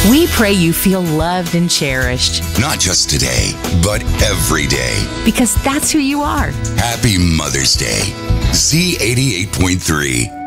We pray you feel loved and cherished. Not just today, but every day. Because that's who you are. Happy Mother's Day. Z88.3.